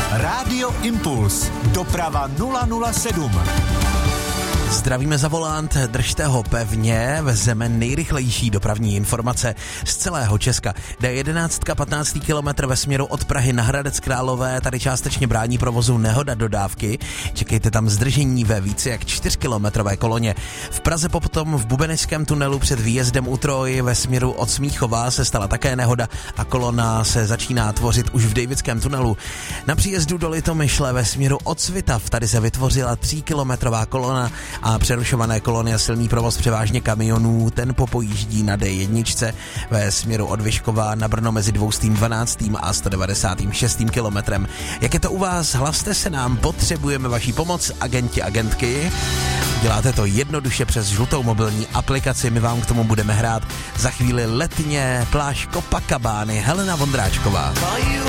Rádio Impuls. Doprava 007. Zdravíme za volant, držte ho pevně, vezeme nejrychlejší dopravní informace z celého Česka. D11, 15. kilometr ve směru od Prahy na Hradec Králové, tady částečně brání provozu nehoda dodávky. Čekejte tam zdržení ve více jak 4kilometrové koloně. V Praze potom v Bubeneckém tunelu před výjezdem u Troj ve směru od Smíchova se stala také nehoda a kolona se začíná tvořit už v Davidském tunelu. Na příjezdu do Litomyšle ve směru od Svitav tady se vytvořila 3kilometrová kolona a přerušované kolony a silný provoz převážně kamionů, ten popojíždí na D1 ve směru od Vyškova na Brno mezi 212. a 196. kilometrem. Jak je to u vás? Hlaste se nám, potřebujeme vaši pomoc, agenti, agentky. Děláte to jednoduše přes žlutou mobilní aplikaci, my vám k tomu budeme hrát za chvíli letně pláž Copacabány, Helena Vondráčková.